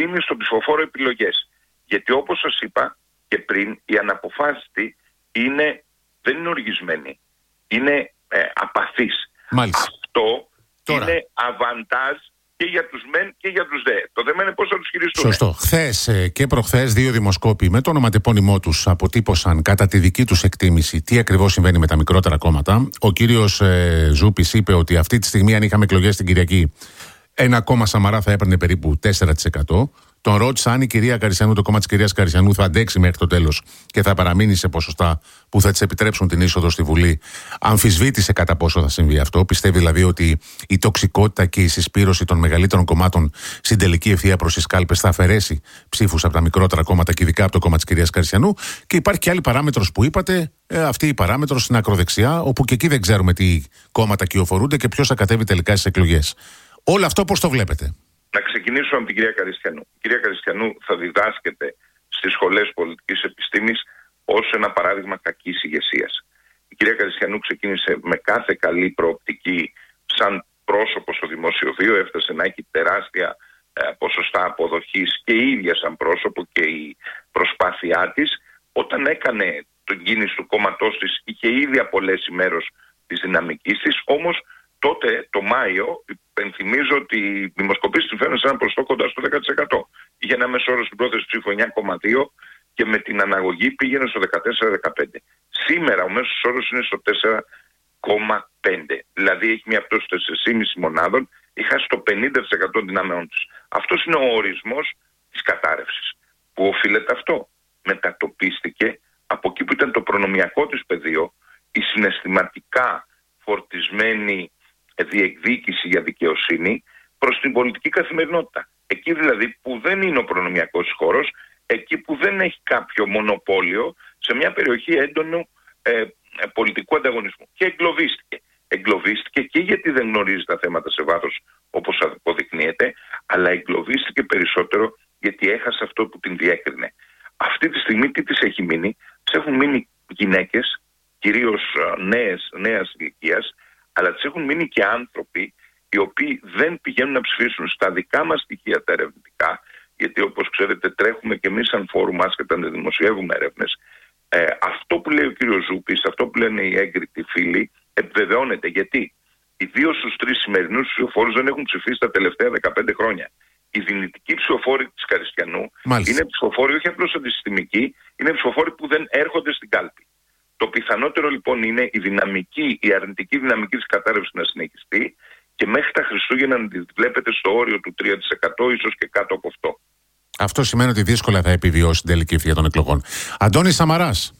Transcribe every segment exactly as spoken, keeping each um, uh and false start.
δίνει στον ψηφοφόρο επιλογές. Γιατί όπως σας είπα και πριν, οι αναποφάσιστοι είναι, δεν είναι οργισμένοι, είναι ε, απαθείς. Μάλιστα. Αυτό Τώρα είναι αβαντάζ και για τους μεν και για τους δε. Το θέμα είναι πώς θα τους χειριστούν. Σωστό. Χθες και προχθές δύο δημοσκόποι με το ονοματεπώνυμό τους αποτύπωσαν κατά τη δική τους εκτίμηση τι ακριβώς συμβαίνει με τα μικρότερα κόμματα. Ο κύριος ε, Ζούπης είπε ότι αυτή τη στιγμή, αν είχαμε εκλογές την Κυριακή, ένα κόμμα Σαμαρά θα έπαιρνε περίπου τέσσερα τοις εκατό. Τον ρώτησα αν η κυρία Καριστιανού, το κόμμα της κυρίας Καριστιανού, θα αντέξει μέχρι το τέλος και θα παραμείνει σε ποσοστά που θα της επιτρέψουν την είσοδο στη Βουλή. Αμφισβήτησε κατά πόσο θα συμβεί αυτό. Πιστεύει δηλαδή ότι η τοξικότητα και η συσπήρωση των μεγαλύτερων κομμάτων στην τελική ευθεία προς τις κάλπες θα αφαιρέσει ψήφους από τα μικρότερα κόμματα και ειδικά από το κόμμα της κυρίας Καριστιανού. Και υπάρχει και άλλη παράμετρος που είπατε, ε, αυτή η παράμετρος στην ακροδεξιά, όπου και εκεί δεν ξέρουμε τι κόμματα κυοφορούνται και ποιος θα κατέβει τελικά στις εκλογές. Όλο αυτό πώς το βλέπετε? Να ξεκινήσουμε από την κυρία Καριστιανού. Η κυρία Καριστιανού θα διδάσκεται στις σχολές πολιτικής επιστήμης ως ένα παράδειγμα κακής ηγεσίας. Η κυρία Καριστιανού ξεκίνησε με κάθε καλή προοπτική σαν πρόσωπο στο δημόσιο βίο, έφτασε να έχει τεράστια ε, ποσοστά αποδοχής και η ίδια σαν πρόσωπο και η προσπάθειά της. Όταν έκανε τον κίνηση του κόμματός της, είχε ήδη απολέσει μέρος της δυναμικής της, όμως τότε το Μάιο, υπενθυμίζω ότι οι δημοσκοπήσεις την φέρνουν σε ένα ποσοστό κοντά στο δέκα τοις εκατό. Είχε ένα μέσο όρο στην πρόθεση ψήφου εννιά κόμμα δύο και με την αναγωγή πήγαινε στο δεκατέσσερα δεκαπέντε. Σήμερα ο μέσος όρος είναι στο τέσσερα κόμμα πέντε. Δηλαδή έχει μια πτώση τέσσερα κόμμα πέντε μονάδων, είχα στο πενήντα τοις εκατό δυνάμεών της. Αυτός είναι ο ορισμός της κατάρρευσης. Πού οφείλεται αυτό? Μετατοπίστηκε από εκεί που ήταν το προνομιακό της πεδίο, η συναισθηματικά φορτισμένη διεκδίκηση για δικαιοσύνη, προς την πολιτική καθημερινότητα. Εκεί δηλαδή που δεν είναι ο προνομιακός χώρος, εκεί που δεν έχει κάποιο μονοπόλιο σε μια περιοχή έντονου ε, πολιτικού ανταγωνισμού. Και εγκλωβίστηκε. Εγκλωβίστηκε και γιατί δεν γνωρίζει τα θέματα σε βάθος όπως αποδεικνύεται, αλλά εγκλωβίστηκε περισσότερο γιατί έχασε αυτό που την διέκρινε. Αυτή τη στιγμή τι της έχει μείνει? Της έχουν μείνει γυναίκες, κυρίως νέες, νέας ηλικίας, αλλά τις έχουν μείνει και άνθρωποι οι οποίοι δεν πηγαίνουν να ψηφίσουν στα δικά μας στοιχεία τα ερευνητικά, γιατί όπως ξέρετε τρέχουμε και εμείς σαν φόρουμ άσχετα να δημοσιεύουμε έρευνες. Ε, αυτό που λέει ο κύριος Ζούπης, αυτό που λένε οι έγκριτοι φίλοι, επιβεβαιώνεται. Γιατί οι δύο στους τρεις σημερινούς ψηφοφόρους δεν έχουν ψηφίσει τα τελευταία δεκαπέντε χρόνια. Οι δυνητικοί ψηφοφόροι της Καριστιανού Μάλιστα. είναι ψηφοφόροι όχι απλώς αντισυστημικοί, είναι ψηφοφόροι που δεν έρχονται στην κάλπη. Το πιθανότερο λοιπόν είναι η δυναμική, η αρνητική δυναμική της κατάρρευσης να συνεχιστεί και μέχρι τα Χριστούγεννα να τη βλέπετε στο όριο του τρία τοις εκατό, ίσως και κάτω από αυτό. Αυτό σημαίνει ότι δύσκολα θα επιβιώσει την τελική ευθεία των εκλογών. Αντώνης Σαμαράς.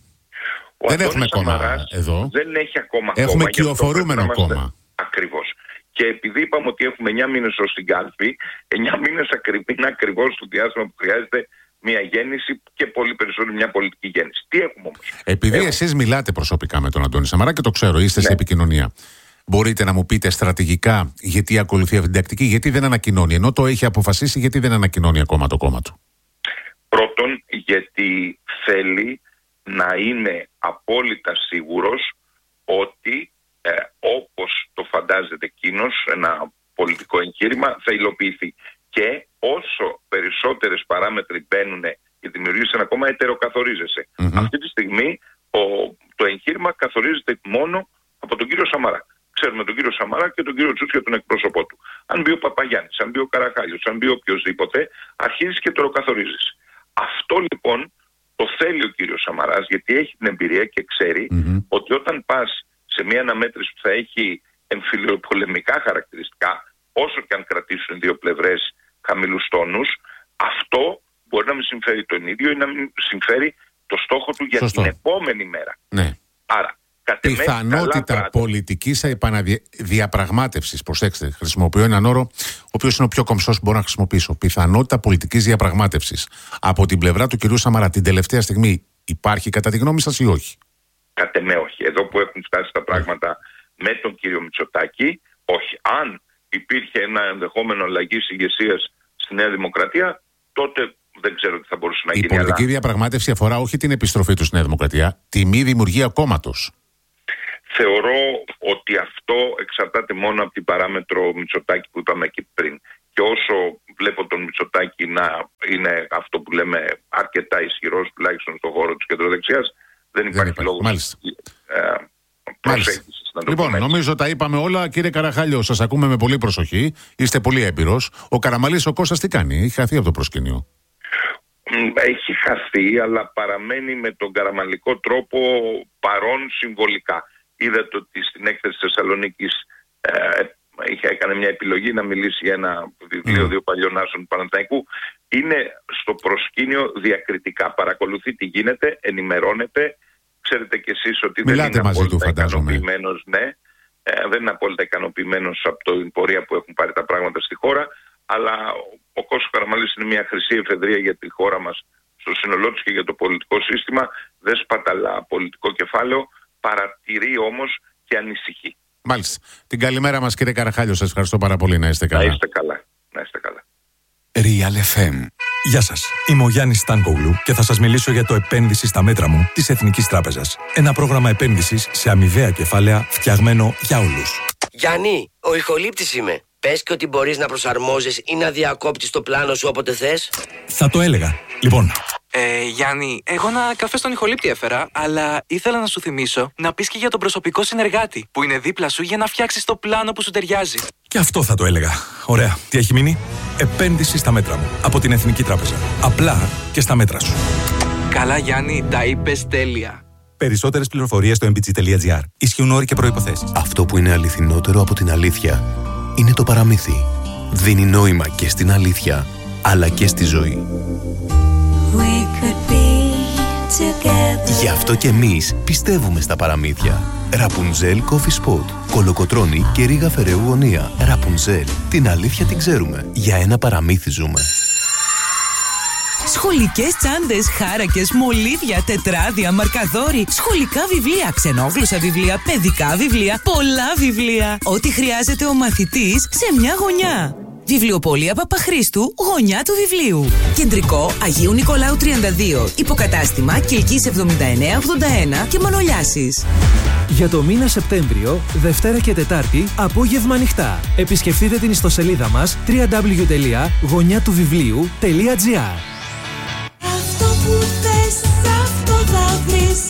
Ο δεν Αντώνης έχουμε Σαμαράς κόμμα εδώ. Δεν έχει ακόμα έχουμε κόμμα. κυοφορούμενο κόμμα. Ακριβώς. Και επειδή είπαμε ότι έχουμε εννιά μήνες ως την κάλπη, εννιά μήνες είναι ακριβώς το διάστημα που χρειάζεται μια γέννηση και πολύ περισσότερο μια πολιτική γέννηση. Τι έχουμε όμως? Επειδή έχουμε... εσείς μιλάτε προσωπικά με τον Αντώνη Σαμαρά και το ξέρω, είστε ναι. σε επικοινωνία. Μπορείτε να μου πείτε στρατηγικά γιατί ακολουθεί αυτή την τακτική, γιατί δεν ανακοινώνει, ενώ το έχει αποφασίσει, γιατί δεν ανακοινώνει ακόμα το κόμμα του? Πρώτον, γιατί θέλει να είναι απόλυτα σίγουρος ότι ε, όπως το φαντάζεται εκείνος, ένα πολιτικό εγχείρημα θα υλοποιηθεί. Και όσο περισσότερες παράμετροι μπαίνουν και δημιουργήσει ένα κόμμα, ετεροκαθορίζεσαι. Mm-hmm. Αυτή τη στιγμή ο, το εγχείρημα καθορίζεται μόνο από τον κύριο Σαμαρά. Ξέρουμε τον κύριο Σαμαρά και τον κύριο Τσούτσια, τον εκπρόσωπό του. Αν μπει ο Παπαγιάννης, αν μπει ο Καραχάλιος, αν μπει οποιοδήποτε, αρχίζει και ετεροκαθορίζεσαι. Αυτό λοιπόν το θέλει ο κύριος Σαμαράς, γιατί έχει την εμπειρία και ξέρει mm-hmm. ότι όταν πας σε μια αναμέτρηση που θα έχει εμφυλιοπολεμικά χαρακτηριστικά, όσο και αν κρατήσουν οι δύο πλευρές χαμηλούς τόνους, αυτό μπορεί να μην συμφέρει τον ίδιο ή να μην συμφέρει το στόχο του για Σωστό. την επόμενη μέρα. Ναι. Άρα, πιθανότητα πολιτικής διαπραγμάτευσης, προσέξτε, χρησιμοποιώ έναν όρο ο οποίος είναι ο πιο κομψός που μπορώ να χρησιμοποιήσω. Πιθανότητα πολιτικής διαπραγμάτευσης από την πλευρά του κυρίου Σαμαρά την τελευταία στιγμή υπάρχει κατά τη γνώμη σας ή όχι? Κατ' εμέ όχι. Εδώ που έχουν φτάσει τα πράγματα με τον κύριο Μητσοτάκη, όχι. Αν υπήρχε ένα ενδεχόμενο αλλαγής ηγεσίας στη Νέα Δημοκρατία, τότε δεν ξέρω τι θα μπορούσε να η γίνει. Η πολιτική αλλά... διαπραγμάτευση αφορά όχι την επιστροφή του στη Νέα Δημοκρατία, τη μη δημιουργία κόμματος. Θεωρώ ότι αυτό εξαρτάται μόνο από την παράμετρο Μητσοτάκη που είπαμε και πριν. και όσο βλέπω τον Μητσοτάκη να είναι αυτό που λέμε αρκετά ισχυρός, τουλάχιστον στον χώρο της κεντροδεξιάς, δεν υπάρχει δεν λόγος ε, προσέγγισης. Να το λοιπόν, πούμε. Νομίζω τα είπαμε όλα. Κύριε Καραχάλιο, σας ακούμε με πολύ προσοχή. Είστε πολύ έμπειρος. Ο Καραμανλής, ο Κώστας, τι κάνει? Έχει χαθεί από το προσκήνιο. Έχει χαθεί, αλλά παραμένει με τον καραμανλικό τρόπο παρόν συμβολικά. Είδατε ότι στην έκθεση της Θεσσαλονίκης ε, είχε έκανε μια επιλογή να μιλήσει για ένα βιβλίο mm. δύο παλιών άσων του Παναθηναϊκού. Είναι στο προσκήνιο διακριτικά. Παρακολουθεί τι γίνεται, ενημερώνεται. Ξέρετε κι εσείς ότι Μιλάτε δεν είναι μαζί απόλυτα του, φαντάζομαι. ικανοποιημένος, ναι. Ε, δεν είναι απόλυτα ικανοποιημένος από την πορεία που έχουν πάρει τα πράγματα στη χώρα. Αλλά ο Κώστας Καραμανλής είναι μια χρυσή εφεδρεία για τη χώρα μας στο σύνολό της και για το πολιτικό σύστημα. Δεν σπαταλά πολιτικό κεφάλαιο, παρατηρεί όμως και ανησυχεί. Μάλιστα. Την καλημέρα μας, κύριε Καραχάλιο. Σας ευχαριστώ πάρα πολύ. Να είστε καλά. Να είστε καλά. Να είστε καλά. Real εφ εμ. Γεια σας. Είμαι ο Γιάννης Στάνκογλου και θα σας μιλήσω για το επένδυση στα μέτρα μου της Εθνικής Τράπεζας. Ένα πρόγραμμα επένδυσης σε αμοιβαία κεφάλαια φτιαγμένο για όλους. Γιάννη, ο ηχολήπτης είμαι. Πες και ότι μπορείς να προσαρμόζεις ή να διακόπτεις το πλάνο σου όποτε θες. Θα το έλεγα. Λοιπόν. Ε, Γιάννη, εγώ ένα καφέ στον ηχολήπτη έφερα, αλλά ήθελα να σου θυμίσω να πεις και για τον προσωπικό συνεργάτη που είναι δίπλα σου για να φτιάξεις το πλάνο που σου ταιριάζει. Και αυτό θα το έλεγα. Ωραία. Τι έχει μείνει? Επένδυση στα μέτρα μου. Από την Εθνική Τράπεζα. Απλά και στα μέτρα σου. Καλά, Γιάννη, τα είπες τέλεια. Περισσότερες πληροφορίες στο εμ μπι τζι τελεία τζι άρ. Ισχύουν όροι και προϋποθέσεις. Αυτό που είναι αληθινότερο από την αλήθεια είναι το παραμύθι. Δίνει νόημα και στην αλήθεια, αλλά και στη ζωή. Γι' αυτό και εμείς πιστεύουμε στα παραμύθια. Ραπουνζέλ Coffee Spot. Κολοκοτρώνη και ρίγα Φεραίου γωνία. Ραπουνζέλ. Την αλήθεια την ξέρουμε. Για ένα παραμύθι ζούμε. Σχολικές τσάντες, χάρακες, μολύβια, τετράδια, μαρκαδόροι, σχολικά βιβλία, ξενόγλωσσα βιβλία, παιδικά βιβλία, πολλά βιβλία. Ό,τι χρειάζεται ο μαθητής σε μια γωνιά. Βιβλιοπωλεία Παπαχρήστου, γωνιά του βιβλίου. Κεντρικό Αγίου Νικολάου τριάντα δύο. Υποκατάστημα Κιλκής εβδομήντα εννέα ογδόντα ένα και Μανολιάσης. Για το μήνα Σεπτέμβριο, Δευτέρα και Τετάρτη, απόγευμα ανοιχτά. Επισκεφτείτε την ιστοσελίδα μας double-u double-u double-u τελεία γωνιά του βιβλίου τελεία τζι άρ. Αυτό που θες, αυτό θα βρεις.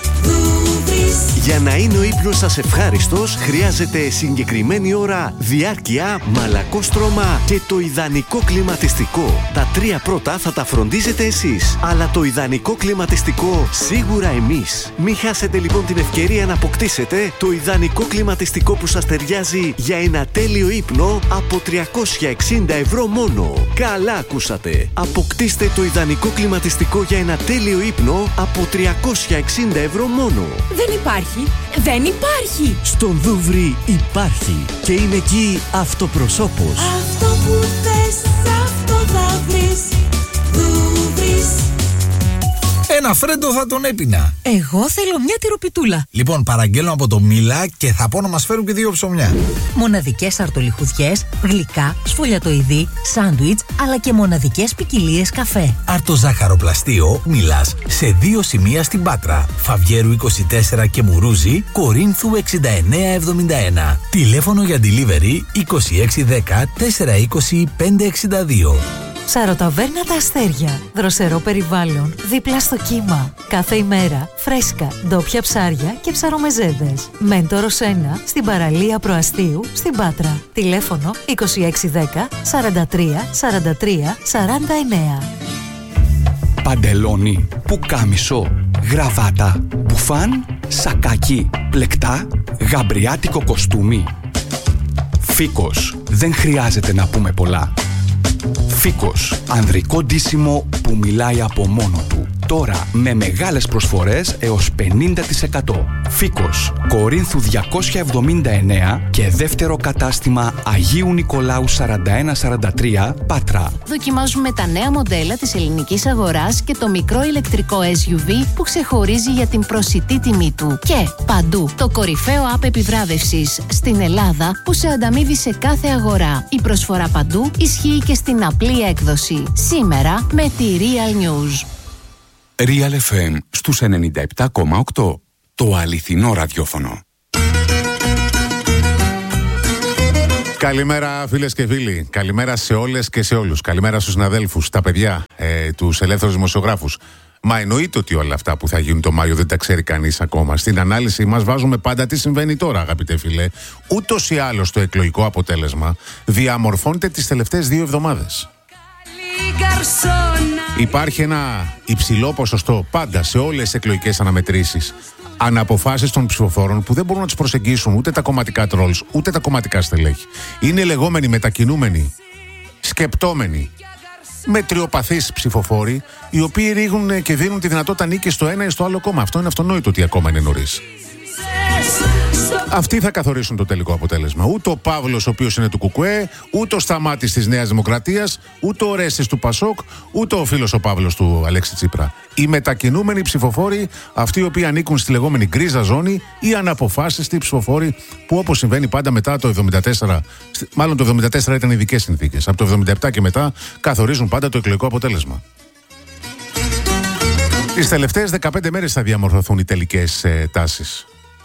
Για να είναι ο ύπνος σας ευχάριστος, χρειάζεται συγκεκριμένη ώρα, διάρκεια, μαλακόστρωμα και το ιδανικό κλιματιστικό. Τα τρία πρώτα θα τα φροντίζετε εσείς, αλλά το ιδανικό κλιματιστικό σίγουρα εμείς. Μην χάσετε λοιπόν την ευκαιρία να αποκτήσετε το ιδανικό κλιματιστικό που σας ταιριάζει για ένα τέλειο ύπνο από τριακόσια εξήντα ευρώ μόνο. Καλά ακούσατε! Αποκτήστε το ιδανικό κλιματιστικό για ένα τέλειο ύπνο από τριακόσια εξήντα ευρώ μόνο. Δεν υπάρχει. Δεν υπάρχει. Στον Δούβρι υπάρχει και είναι εκεί αυτοπροσώπος. Αυτό που θες, αυτό θα βρεις. Δούβρις. Ένα φρέντο θα τον έπινα. Εγώ θέλω μια τυροπιτούλα. Λοιπόν, παραγγέλνω από το Μίλα και θα πω να μας φέρουν και δύο ψωμιά. Μοναδικές αρτολιχουδιές, γλυκά, σφολιατοειδή, σάντουιτς, αλλά και μοναδικές ποικιλίες καφέ. Αρτοζάχαροπλαστείο Μίλας σε δύο σημεία στην Πάτρα. Φαβιέρου είκοσι τέσσερα και Μουρούζη, Κορίνθου εξήντα εννέα εβδομήντα ένα. Τηλέφωνο για delivery είκοσι έξι δέκα τετρακόσια είκοσι πεντακόσια εξήντα δύο. Σαροταβέρνα Τα Αστέρια. Δροσερό περιβάλλον, δίπλα στο κύμα. Κάθε ημέρα φρέσκα, ντόπια ψάρια και ψαρομεζέδες. Μέντορος ένα, στην παραλία Προαστίου, στην Πάτρα. Τηλέφωνο είκοσι έξι δέκα σαράντα τρία σαράντα τρία σαράντα εννέα. Παντελόνι, πουκάμισο, γραβάτα, μπουφάν, σακάκι, πλεκτά, γαμπριάτικο κοστούμι. Φίκος, δεν χρειάζεται να πούμε πολλά. Φίκος, ανδρικό ντύσιμο που μιλάει από μόνο του. Τώρα με μεγάλες προσφορές έως πενήντα τοις εκατό. Φίκος, Κορίνθου διακόσια εβδομήντα εννέα και δεύτερο κατάστημα Αγίου Νικολάου σαράντα ένα σαράντα τρία, Πάτρα. Δοκιμάζουμε τα νέα μοντέλα της ελληνικής αγοράς και το μικρό ηλεκτρικό ες γιου βι που ξεχωρίζει για την προσιτή τιμή του. Και παντού το κορυφαίο app επιβράβευσης στην Ελλάδα που σε ανταμείβει σε κάθε αγορά. Η προσφορά παντού ισχύει και στην απλή έκδοση. Σήμερα με τη Real News. Real εφ εμ στους ενενήντα επτά κόμμα οκτώ. Το αληθινό ραδιόφωνο. Καλημέρα φίλες και φίλοι, καλημέρα σε όλες και σε όλους. Καλημέρα στους συναδέλφους, τα παιδιά, ε, τους ελεύθερους δημοσιογράφους. Μα εννοείται ότι όλα αυτά που θα γίνουν το Μάιο δεν τα ξέρει κανείς ακόμα. Στην ανάλυση μας βάζουμε πάντα τι συμβαίνει τώρα, αγαπητέ φίλε. Ούτως ή άλλως το εκλογικό αποτέλεσμα διαμορφώνεται τις τελευταίες δύο εβδομάδες. Υπάρχει ένα υψηλό ποσοστό πάντα σε όλες τις εκλογικές αναμετρήσεις αναποφάσεις των ψηφοφόρων που δεν μπορούν να τους προσεγγίσουν ούτε τα κομματικά τρόλς ούτε τα κομματικά στελέχη. Είναι λεγόμενοι μετακινούμενοι, σκεπτόμενοι, μετριοπαθείς ψηφοφόροι, οι οποίοι ρίχνουν και δίνουν τη δυνατότητα νίκη στο ένα ή στο άλλο κόμμα. Αυτό είναι αυτονόητο ότι ακόμα είναι νωρίς. Αυτοί θα καθορίσουν το τελικό αποτέλεσμα. Ούτε ο Παύλος, ο οποίος είναι του Κουκουέ, ούτε ο Σταμάτης της Νέας Δημοκρατίας, ούτε ο Ρέστης του Πασόκ, ούτε ο φίλος ο Παύλος του Αλέξη Τσίπρα. Οι μετακινούμενοι ψηφοφόροι, αυτοί οι οποίοι ανήκουν στη λεγόμενη γκρίζα ζώνη, ή αναποφάσιστοι ψηφοφόροι που, όπως συμβαίνει πάντα μετά το εβδομήντα τέσσερα, μάλλον το εβδομήντα τέσσερα ήταν ειδικές συνθήκες. Από το εβδομήντα επτά και μετά καθορίζουν πάντα το εκλογικό αποτέλεσμα. Τις τελευταίες δεκαπέντε μέρες θα διαμορφωθούν οι τελικές ε, τάσεις.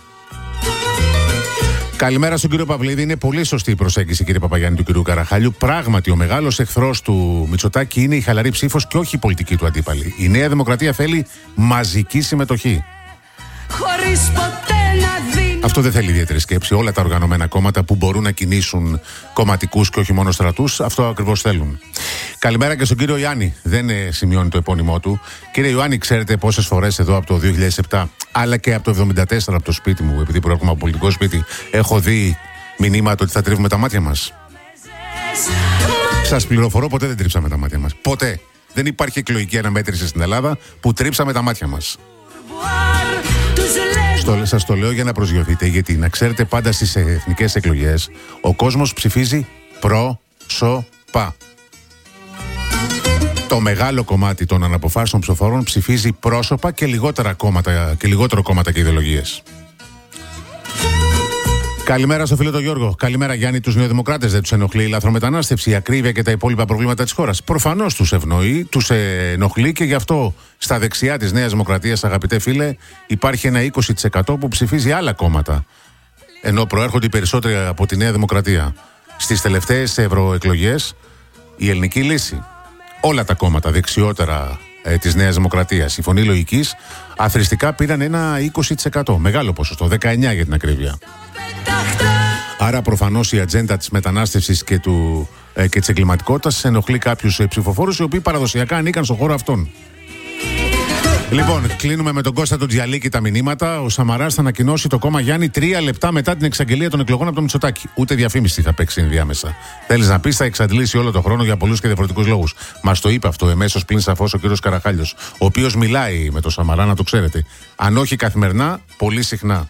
Καλημέρα στον κύριο Παυλίδη. Είναι πολύ σωστή η προσέγγιση, κύριε Παπαγιάννη, του κυρίου Καραχάλιου. Πράγματι, ο μεγάλος εχθρός του Μητσοτάκη είναι η χαλαρή ψήφος και όχι η πολιτική του αντίπαλη. Η Νέα Δημοκρατία θέλει μαζική συμμετοχή. Χωρίς ποτέ να δίνει. Αυτό δεν θέλει ιδιαίτερη σκέψη. Όλα τα οργανωμένα κόμματα που μπορούν να κινήσουν κομματικούς και όχι μόνο στρατούς, αυτό ακριβώς θέλουν. Καλημέρα και στον κύριο Ιάννη. Δεν ε, σημειώνει το επώνυμό του. Κύριε Ιωάννη, ξέρετε πόσες φορές εδώ από το δύο χιλιάδες επτά, αλλά και από το εβδομήντα τέσσερα από το σπίτι μου, επειδή προέρχομαι από πολιτικό σπίτι, έχω δει μηνύματα ότι θα τρίβουμε τα μάτια μας. Σας πληροφορώ, ποτέ δεν τρίψαμε τα μάτια μας. Ποτέ. Δεν υπάρχει εκλογική αναμέτρηση στην Ελλάδα που τρίψαμε τα μάτια μας. Στο, σας το λέω για να προσγειωθείτε, γιατί να ξέρετε πάντα στις εθνικές εκλογές ο κόσμος ψηφίζει πρόσωπα. Το μεγάλο κομμάτι των αναποφάσεων ψηφοφόρων ψηφίζει πρόσωπα και, λιγότερα κόμματα, και λιγότερο κόμματα και ιδεολογίες. Καλημέρα στο φίλο τον Γιώργο. Καλημέρα, Γιάννη. Τους νεοδημοκράτες δεν τους ενοχλεί η λαθρομετανάστευση, η ακρίβεια και τα υπόλοιπα προβλήματα της χώρας? Προφανώς τους ευνοεί, τους ενοχλεί και γι' αυτό στα δεξιά της Νέας Δημοκρατίας, αγαπητέ φίλε, υπάρχει ένα είκοσι τοις εκατό που ψηφίζει άλλα κόμματα. Ενώ προέρχονται οι περισσότεροι από τη Νέα Δημοκρατία. Στις τελευταίες ευρωεκλογές, η Ελληνική Λύση, όλα τα κόμματα δεξιότερα ε, της Νέας Δημοκρατίας, η Φωνή Λογικής, αθρηστικά πήραν ένα είκοσι τοις εκατό. Μεγάλο ποσοστό, δεκαεννιά για την ακρίβεια. Άρα προφανώς η ατζέντα της μετανάστευσης και, του, ε, και της εγκληματικότητας ενοχλεί κάποιους ε, ψηφοφόρους οι οποίοι παραδοσιακά ανήκαν στον χώρο αυτόν. Λοιπόν, κλείνουμε με τον Κώστα τον Τζιαλίκη τα μηνύματα. Ο Σαμαράς θα ανακοινώσει το κόμμα, Γιάννη, τρία λεπτά μετά την εξαγγελία των εκλογών από τον Μητσοτάκη. Ούτε διαφήμιση θα παίξει ενδιάμεσα. Θέλεις να πεις, θα εξαντλήσει όλο το χρόνο για πολλούς και διαφορετικούς λόγους. Μας το είπε αυτό εμέσως πλην σαφώς ο κύριος Καραχάλιος, ο οποίος μιλάει με τον Σαμαρά, να το ξέρετε. Αν όχι καθημερινά, πολύ συχνά.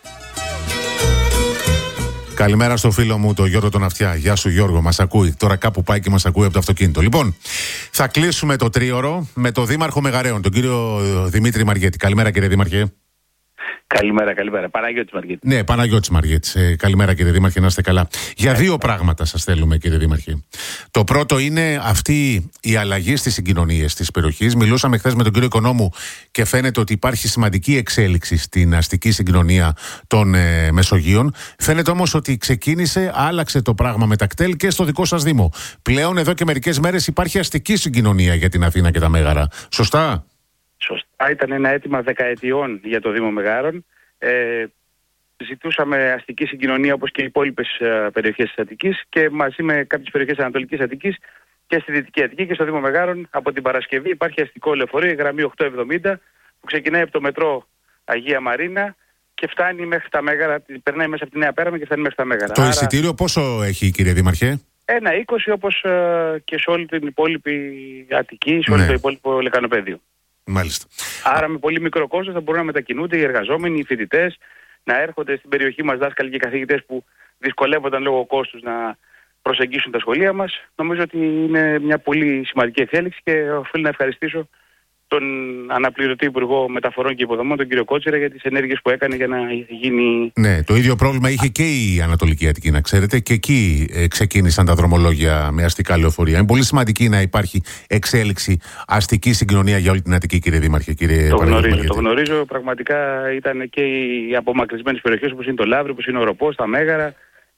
Καλημέρα στο φίλο μου, τον Γιώργο τον Αυτιά. Γεια σου, Γιώργο, μας ακούει. Τώρα κάπου πάει και μας ακούει από το αυτοκίνητο. Λοιπόν, θα κλείσουμε το τρίωρο με τον Δήμαρχο Μεγαρέων, τον κύριο Δημήτρη Μαργέτη. Καλημέρα, κύριε Δήμαρχε. Καλημέρα, καλημέρα. Παναγιώτης Μαργέτης. Ναι, Παναγιώτης Μαργέτης. Ε, καλημέρα, κύριε Δήμαρχε, να είστε καλά. Για δύο πράγματα σας θέλουμε, κύριε Δήμαρχε. Το πρώτο είναι αυτή η αλλαγή στις συγκοινωνίες της περιοχής. Μιλούσαμε χθες με τον κύριο Οικονόμου και φαίνεται ότι υπάρχει σημαντική εξέλιξη στην αστική συγκοινωνία των ε, Μεσογείων. Φαίνεται όμως ότι ξεκίνησε, άλλαξε το πράγμα με τα κτέλ και στο δικό σας Δήμο. Πλέον εδώ και μερικές μέρες υπάρχει αστική συγκοινωνία για την Αθήνα και τα Μέγαρα. Σωστά? Σωστά, ήταν ένα αίτημα δεκαετιών για το Δήμο Μεγάρων. Ε, ζητούσαμε αστική συγκοινωνία όπως και οι υπόλοιπες ε, περιοχές της Αττικής και μαζί με κάποιες περιοχές της Ανατολικής Αττικής και στη Δυτική Αττική και στο Δήμο Μεγάρων. Από την Παρασκευή υπάρχει αστικό λεωφορείο, η γραμμή οκτακόσια εβδομήντα, που ξεκινάει από το μετρό Αγία Μαρίνα και φτάνει μέχρι τα Μέγαρα, περνάει μέσα από τη Νέα Πέραμα και φτάνει μέχρι τα Μέγαρα. Το Άρα, εισιτήριο πόσο έχει, κύριε Δήμαρχε? Ένα είκοσι, όπως ε, και σε όλη την υπόλοιπη Αττική, σε όλο ναι. το υπόλοιπο λεκανοπέδιο. Μάλιστα. Άρα με πολύ μικρό κόστος θα μπορούν να μετακινούνται οι εργαζόμενοι, οι φοιτητές, να έρχονται στην περιοχή μας δάσκαλοι και καθηγητές που δυσκολεύονταν λόγω κόστους να προσεγγίσουν τα σχολεία μας. Νομίζω ότι είναι μια πολύ σημαντική εξέλιξη και οφείλω να ευχαριστήσω τον αναπληρωτή Υπουργό Μεταφορών και Υποδομών, τον κύριο Κότσιρα, για τις ενέργειες που έκανε για να γίνει. Ναι, το ίδιο πρόβλημα είχε και η Ανατολική Αττική, να ξέρετε, και εκεί ε, ξεκίνησαν τα δρομολόγια με αστικά λεωφορεία. Είναι πολύ σημαντική να υπάρχει εξέλιξη αστική συγκοινωνία για όλη την Αττική, κύριε Δήμαρχε. Κύριε το γνωρίζω, το γνωρίζω. Πραγματικά ήταν και οι απομακρυσμένες περιοχές όπως είναι το Λαύριο, όπως είναι ο Ροπός, τα Μέγαρα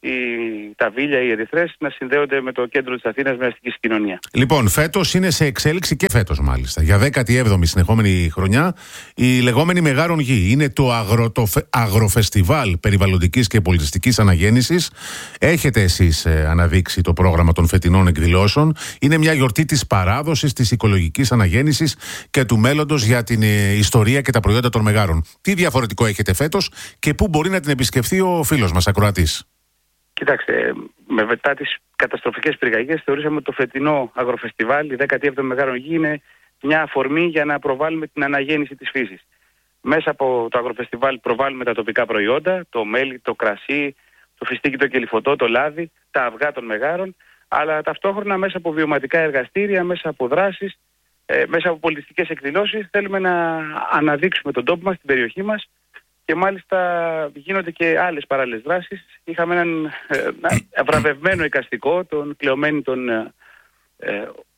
οι, τα Βίλια, οι Ερυθρές να συνδέονται με το κέντρο της Αθήνας με αστική συγκοινωνία. Λοιπόν, φέτος είναι σε εξέλιξη και φέτος μάλιστα. Για δέκατη έβδομη συνεχόμενη χρονιά, η λεγόμενη Μεγάρων Γη. Είναι το, αγρο, το αγροφεστιβάλ περιβαλλοντικής και πολιτιστικής αναγέννησης. Έχετε εσείς ε, αναδείξει το πρόγραμμα των φετινών εκδηλώσεων. Είναι μια γιορτή της παράδοσης, της οικολογικής αναγέννησης και του μέλλοντος για την ε, ιστορία και τα προϊόντα των Μεγάρων. Τι διαφορετικό έχετε φέτος και πού μπορεί να την επισκεφθεί ο φίλος μας ακροατής? Κοιτάξτε, με μετά τις καταστροφικές πυρκαγιές θεωρήσαμε ότι το φετινό αγροφεστιβάλ, η δέκατη έβδομη Μεγάρων Γη, είναι μια αφορμή για να προβάλλουμε την αναγέννηση της φύσης. Μέσα από το αγροφεστιβάλ προβάλλουμε τα τοπικά προϊόντα, το μέλι, το κρασί, το φιστίκι, το κελυφωτό, το λάδι, τα αυγά των Μεγάρων, αλλά ταυτόχρονα μέσα από βιωματικά εργαστήρια, μέσα από δράσεις, ε, μέσα από πολιτιστικές εκδηλώσεις θέλουμε να αναδείξουμε τον τόπο μας, την περιοχή μας. Και μάλιστα γίνονται και άλλες παράλληλες δράσεις. Είχαμε έναν ε, βραβευμένο εικαστικό, τον Κλεωμένη τον... Ε, ε,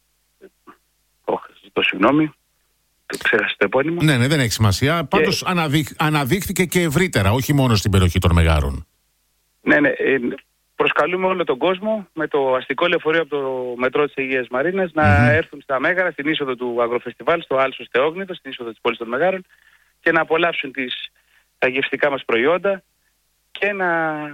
όχι, το συγγνώμη, το ξέχασα το επώνυμο. Ναι, ναι, δεν έχει σημασία. Πάντως και... αναδείχ, αναδείχθηκε και ευρύτερα, όχι μόνο στην περιοχή των Μεγάρων. Ναι, ναι. Ε, προσκαλούμε όλο τον κόσμο με το αστικό λεωφορείο από το μετρό της Αγίας Μαρίνας να mm-hmm. έρθουν στα Μέγαρα, στην είσοδο του αγροφεστιβάλ, στο Άλσος Θεόγνητος, στην είσοδο της πόλης των Μεγάρων και να απολαύσουν τις τα γευστικά μας προϊόντα και να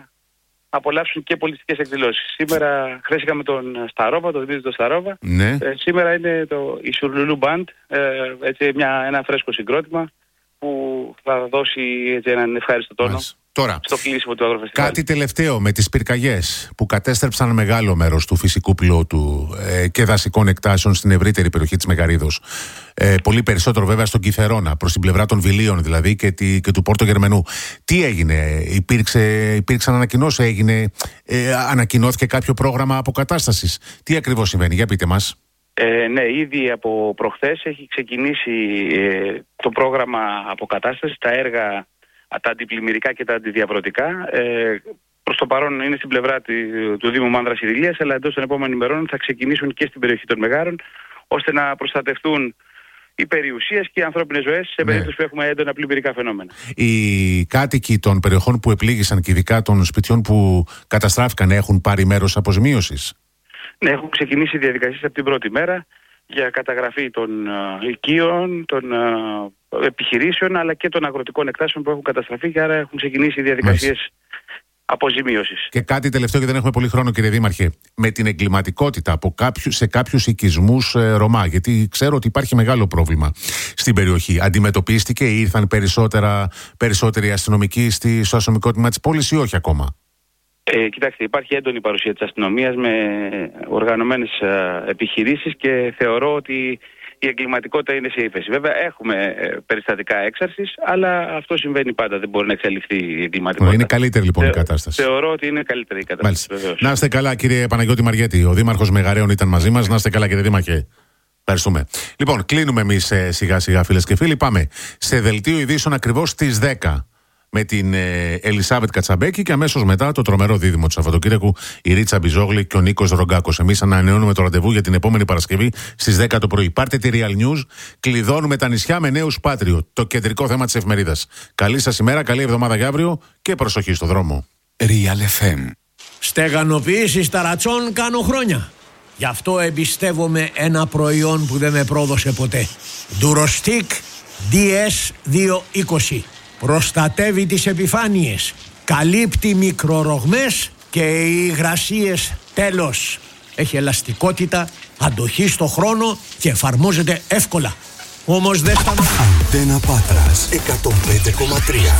απολαύσουν και πολιτιστικές εκδηλώσεις. Σήμερα χρέσηκαμε τον Σταρόβα, τον Δημήτρη τον Σταρόβα. Ναι. Ε, σήμερα είναι το, η Σουρλουλού Μπαντ, ε, έτσι μια, ένα φρέσκο συγκρότημα που θα δώσει έτσι, έναν ευχάριστο τόνο. Μάλιστα. Τώρα, στο κλείσιμο του αγροφεστιβάλ. Κάτι τελευταίο με τις πυρκαγιές που κατέστρεψαν μεγάλο μέρος του φυσικού πλούτου ε, και δασικών εκτάσεων στην ευρύτερη περιοχή της Μεγαρίδος. Ε, πολύ περισσότερο βέβαια στον Κιθερώνα, προς την πλευρά των Βιλίων δηλαδή και, τη, και του Πόρτο Γερμενού. Τι έγινε, υπήρξε, υπήρξαν ανακοινώσεις, έγινε, ε, ανακοινώθηκε κάποιο πρόγραμμα αποκατάστασης? Τι ακριβώς συμβαίνει, για πείτε μας. Ε, ναι, ήδη από προχθές έχει ξεκινήσει ε, το πρόγραμμα αποκατάστασης, τα έργα, τα αντιπλημμυρικά και τα αντιδιαβρωτικά. Ε, προς το παρόν είναι στην πλευρά του, του Δήμου Μάνδρας Ιδηλίας, αλλά εντός των επόμενων ημερών θα ξεκινήσουν και στην περιοχή των Μεγάρων, ώστε να προστατευτούν οι περιουσίες και οι ανθρώπινες ζωές σε περίπτωση ναι. που έχουμε έντονα πλημμυρικά φαινόμενα. Οι κάτοικοι των περιοχών που επλήγησαν και ειδικά των σπιτιών που καταστράφηκαν έχουν πάρει μέρος αποζημίωσης? Ναι, έχουν ξεκινήσει διαδικασίες από την πρώτη μέρα για καταγραφή των uh, οικείων, των uh, επιχειρήσεων αλλά και των αγροτικών εκτάσεων που έχουν καταστραφεί και άρα έχουν ξεκινήσει οι διαδικασίες αποζημίωσης. Και κάτι τελευταίο, γιατί δεν έχουμε πολύ χρόνο, κύριε Δήμαρχε, με την εγκληματικότητα από κάποιους, σε κάποιους οικισμούς ε, Ρωμά, γιατί ξέρω ότι υπάρχει μεγάλο πρόβλημα στην περιοχή. Αντιμετωπίστηκε ή ήρθαν περισσότερα, περισσότεροι αστυνομικοί στη, στο αστυνομικό τμήμα της πόλης ή όχι ακόμα? Ε, κοιτάξτε, υπάρχει έντονη παρουσία της αστυνομίας με οργανωμένες ε, επιχειρήσεις και θεωρώ ότι η εγκληματικότητα είναι σε ύφεση. Βέβαια έχουμε ε, περιστατικά έξαρσης, αλλά αυτό συμβαίνει πάντα, δεν μπορεί να εξαλειφθεί η εγκληματικότητα. Είναι καλύτερη λοιπόν Θε, η κατάσταση. Θεωρώ ότι είναι καλύτερη η κατάσταση. Να είστε καλά, κύριε Παναγιώτη Μαριέτη. Ο Δήμαρχος Μεγαρέων ήταν μαζί μας. Να είστε καλά, κύριε Δήμαρχε. Ευχαριστούμε. Λοιπόν, κλείνουμε εμείς ε, σιγά σιγά, φίλες και φίλοι. Πάμε σε δελτίο ειδήσεων ακριβώς στις δέκα. Με την ε, Ελισάβετ Κατσαμπέκη και αμέσως μετά το τρομερό δίδυμο του Σαββατοκύριακου, η Ρίτσα Μπιζόγλη και ο Νίκος Ρογκάκος. Εμείς ανανεώνουμε το ραντεβού για την επόμενη Παρασκευή στις δέκα το πρωί. Πάρτε τη Real News, κλειδώνουμε τα νησιά με νέους Πάτριο, το κεντρικό θέμα της εφημερίδας. Καλή σας ημέρα, καλή εβδομάδα για αύριο και προσοχή στο δρόμο. Real εφ εμ. Στεγανοποίηση ταρατσών κάνω χρόνια. Γι' αυτό εμπιστεύομαι ένα προϊόν που δεν με πρόδωσε ποτέ. Durostic ντι ες διακόσια είκοσι. Προστατεύει τις επιφάνειες, καλύπτει μικρορογμές και οι υγρασίες τέλος. Έχει ελαστικότητα, αντοχή στο χρόνο και εφαρμόζεται εύκολα. Όμως δεν σταματά. Αντένα Πάτρας εκατόν πέντε κόμμα τρία.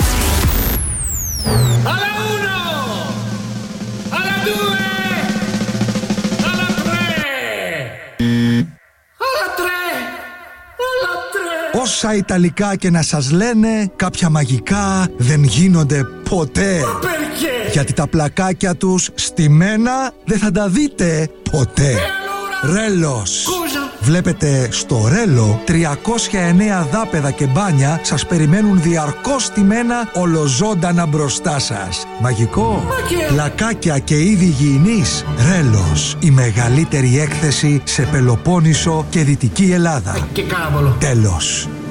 Alla uno! Alla due! Alla tre! Alla tre! Alla tre! Όσα Ιταλικά και να σας λένε, κάποια μαγικά δεν γίνονται ποτέ. Γιατί τα πλακάκια τους στημένα δεν θα τα δείτε ποτέ. Ρέλος. Βλέπετε, στο Ρέλο τριακόσια εννέα δάπεδα και μπάνια σας περιμένουν διαρκώς στημένα ολοζώντανα μπροστά σας. Μαγικό. Πλακάκια και είδη υγιεινής. Ρέλος. Η μεγαλύτερη έκθεση σε Πελοπόννησο και Δυτική Ελλάδα. Και κάβολο. Τέλος.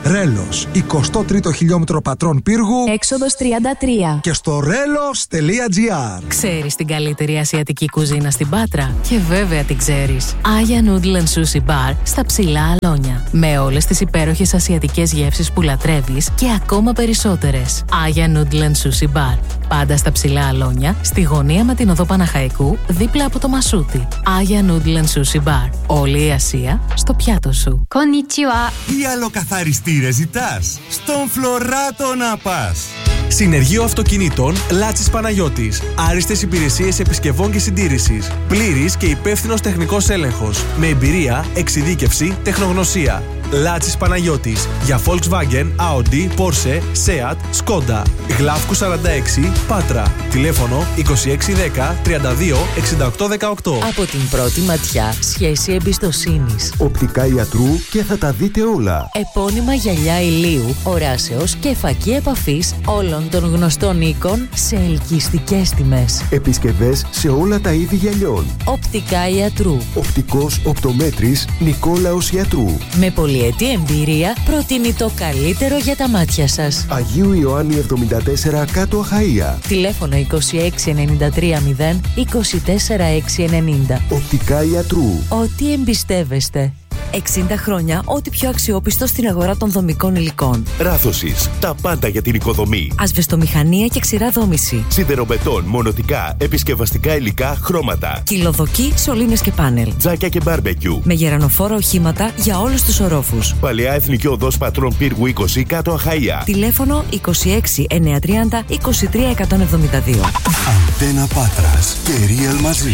Ρέλος, εικοστό τρίτο χιλιόμετρο Πατρών Πύργου, έξοδος τριάντα τρία. Και στο ρέλος τελεία τζι άρ. Ξέρεις την καλύτερη ασιατική κουζίνα στην Πάτρα? Και βέβαια την ξέρεις. Aya Noodle and Sushi Bar στα Ψηλά Αλόνια. Με όλες τις υπέροχες ασιατικές γεύσεις που λατρεύεις και ακόμα περισσότερες. Aya Noodle and Sushi Bar. Πάντα στα Ψηλά Αλόνια, στη γωνία με την οδό Παναχαϊκού, δίπλα από το Μασούτι. Aya Noodle and Sushi Bar. Όλη η Ασία στο πιάτο σου. Konnichiwa. Τι αλλοκαθαριστήρες ζητάς? Στον Φλωράτο να πας. Συνεργείο Αυτοκινήτων Λάτσης Παναγιώτης. Άριστες υπηρεσίες επισκευών και συντήρησης. Πλήρης και υπεύθυνος τεχνικός έλεγχος. Με εμπειρία, εξειδίκευση, τεχνογνωσία. Λάτσης Παναγιώτης. Για Volkswagen, Audi, Porsche, Seat, Skoda. Γλάφκου σαράντα έξι, Πάτρα. Τηλέφωνο είκοσι έξι δέκα τριάντα δύο εξήντα οκτώ δεκαοκτώ. Από την πρώτη ματιά, σχέση εμπιστοσύνης. Οπτικά ιατρού και θα τα δείτε όλα. Επώνυμα γυαλιά ηλίου, οράσεως και φακή επαφής όλων των γνωστών οίκων σε ελκυστικές τιμές. Επισκευές σε όλα τα είδη γυαλιών. Οπτικά ιατρού. Οπτικός οπτομέτρης Νικόλαος Ιατρού. Με πολυετή εμπειρία προτείνει το καλύτερο για τα μάτια σας. Αγίου Ιωάννη εβδομήντα τέσσερα κάτω Αχαΐα. Τηλέφωνο είκοσι έξι ενενήντα τρία μηδέν είκοσι τέσσερα έξι ενενήντα. Οπτικά Ιατρού. Ό,τι εμπιστεύεστε. εξήντα χρόνια, ό,τι πιο αξιόπιστο στην αγορά των δομικών υλικών. Ράθωσης, τα πάντα για την οικοδομή. Ασβεστομηχανία και ξηρά δόμηση. Σιδεροβετών, μονοτικά, επισκευαστικά υλικά, χρώματα. Κυλοδοκή, σωλήνες και πάνελ. Τζάκια και μπάρμπεκιου. Με γερανοφόρα οχήματα για όλους τους ορόφους. Παλαιά Εθνική Οδός Πατρών Πύργου είκοσι κάτω Αχαΐα. Τηλέφωνο είκοσι έξι εννιακόσια τριάντα είκοσι τρία εκατόν εβδομήντα δύο. Αντένα Πάτρας και Real μαζί.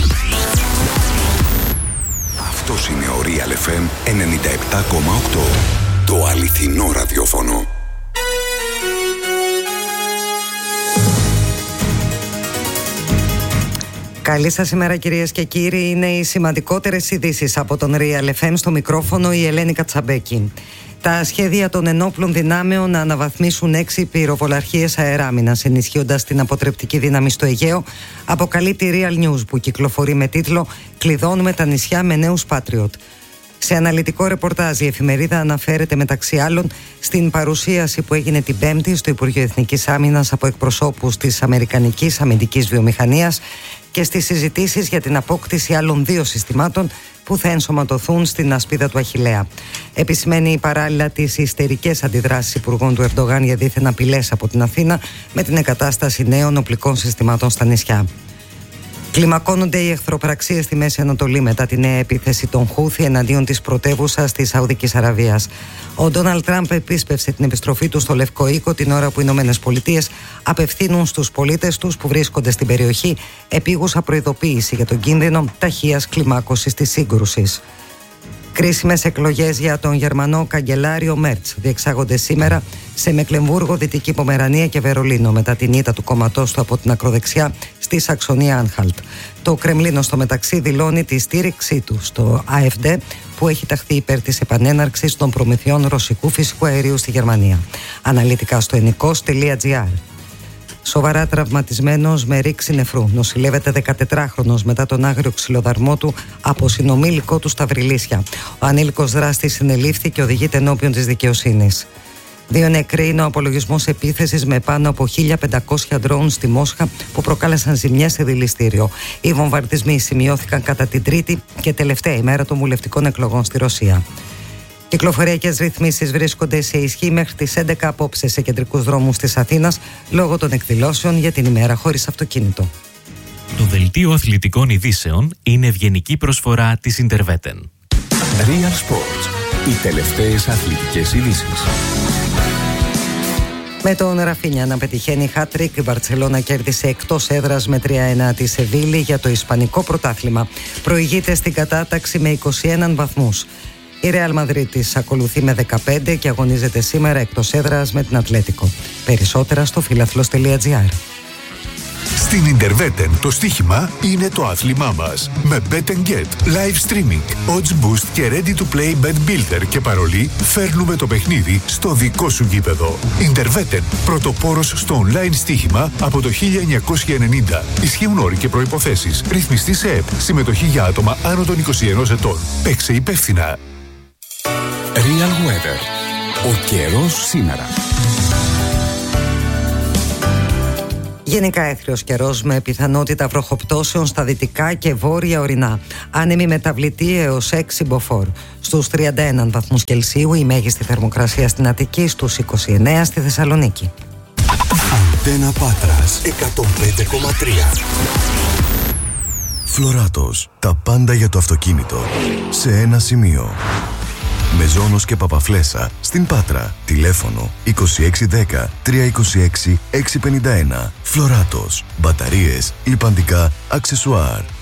Αυτός είναι ο Real εφ εμ ενενήντα επτά κόμμα οκτώ. Το αληθινό ραδιόφωνο. Καλή σας ημέρα κυρίες και κύριοι. Είναι οι σημαντικότερες ειδήσεις από τον Real εφ εμ. Στο μικρόφωνο η Ελένη Κατσαμπέκη. Τα σχέδια των ενόπλων δυνάμεων να αναβαθμίσουν έξι πυροβολαρχίες αεράμινας, ενισχύοντας την αποτρεπτική δύναμη στο Αιγαίο, αποκαλύπτει Real News, που κυκλοφορεί με τίτλο «Κλειδώνουμε τα νησιά με νέους Patriot». Σε αναλυτικό ρεπορτάζ, η εφημερίδα αναφέρεται μεταξύ άλλων στην παρουσίαση που έγινε την Πέμπτη στο Υπουργείο Εθνικής Άμυνας από εκπροσώπους της Αμερικανικής αμυντικής βιομηχανίας και στις συζητήσεις για την απόκτηση άλλων δύο συστημάτων που θα ενσωματωθούν στην ασπίδα του Αχιλλέα. Επισημαίνει παράλληλα τις ιστερικές αντιδράσεις υπουργών του Ερντογάν για δίθεν απειλές από την Αθήνα με την εγκατάσταση νέων οπλικών συστημάτων στα νησιά. Κλιμακώνονται οι εχθροπραξίες στη Μέση Ανατολή μετά τη νέα επίθεση των Χούθι εναντίον της πρωτεύουσας της Σαουδικής Αραβίας. Ο Ντόναλντ Τραμπ επίσπευσε την επιστροφή του στο Λευκό Οίκο την ώρα που οι Ηνωμένες Πολιτείες απευθύνουν στους πολίτες τους που βρίσκονται στην περιοχή επίγουσα προειδοποίηση για τον κίνδυνο ταχείας κλιμάκωσης της σύγκρουσης. Κρίσιμες εκλογές για τον Γερμανό καγκελάριο Μέρτς διεξάγονται σήμερα σε Μεκλεμβούργο, Δυτική Πομερανία και Βερολίνο μετά την ήττα του κόμματός του από την ακροδεξιά στη Σαξονία Άνχαλτ. Το Κρεμλίνο στο μεταξύ δηλώνει τη στήριξή του στο Α Εφ Ντι που έχει ταχθεί υπέρ της επανέναρξης των προμηθειών ρωσικού φυσικού αερίου στη Γερμανία. Αναλυτικά στο ενικός τελεία τζι άρ. Σοβαρά τραυματισμένος με ρήξη νεφρού νοσηλεύεται δεκατετράχρονος μετά τον άγριο ξυλοδαρμό του από συνομήλικο του στα Βρυλίσια. Ο ανήλικος δράστης συνελήφθη και οδηγείται ενώπιον της δικαιοσύνης. Δύο νεκροί είναι ο απολογισμός επίθεσης με πάνω από χίλια πεντακόσια ντρόουν στη Μόσχα που προκάλεσαν ζημιές σε δηληστήριο. Οι βομβαρδισμοί σημειώθηκαν κατά την τρίτη και τελευταία ημέρα των βουλευτικών εκλογών στη Ρωσία. Κυκλοφοριακές ρυθμίσεις βρίσκονται σε ισχύ μέχρι τις έντεκα απόψε σε κεντρικούς δρόμους της Αθήνας λόγω των εκδηλώσεων για την ημέρα χωρίς αυτοκίνητο. Το δελτίο αθλητικών ειδήσεων είναι ευγενική προσφορά της Interveten. Real Sports. Οι τελευταίες αθλητικές ειδήσεις. Με τον Ραφίνια να πετυχαίνει hat-trick, η Μπαρτσελώνα κέρδισε εκτός έδρας με τρία ένα τη Σεβίλη για το Ισπανικό πρωτάθλημα. Προηγείται στην κατάταξη με είκοσι ένα βαθμούς. Η Ρεάλ Μαδρίτης ακολουθεί με δεκαπέντε και αγωνίζεται σήμερα εκτός έδρας με την Ατλέτικο. Περισσότερα στο φιλαθλός τελεία τζι άρ. Στην Interveten το στοίχημα είναι το άθλημά μας. Με Bet and Get, live streaming, odds boost και ready to play bet builder και παρολί φέρνουμε το παιχνίδι στο δικό σου γήπεδο. Interveten, πρωτοπόρος στο online στοίχημα από το χίλια εννιακόσια ενενήντα. Ισχύουν όροι και προϋποθέσεις. Ρυθμιστή σε ΕΠ. Συμμετοχή για άτομα άνω των είκοσι ενός ετών. Παίξε υπεύθυνα. Real Weather. Ο καιρός σήμερα. Γενικά έθριος καιρός με πιθανότητα βροχοπτώσεων στα δυτικά και βόρεια ορεινά. Άνεμη μεταβλητή έως έξι μποφόρ. Στους τριάντα ένα βαθμούς Κελσίου η μέγιστη θερμοκρασία στην Αττική, στους είκοσι εννέα στη Θεσσαλονίκη. Αντένα Πάτρας εκατόν πέντε κόμμα τρία. Φλωράτος. Τα πάντα για το αυτοκίνητο σε ένα σημείο. Μεζόνος και Παπαφλέσσα στην Πάτρα. Τηλέφωνο είκοσι έξι δέκα τριακόσια είκοσι έξι εξακόσια πενήντα ένα. Φλωράτος. Μπαταρίες, λιπαντικά, αξεσουάρ.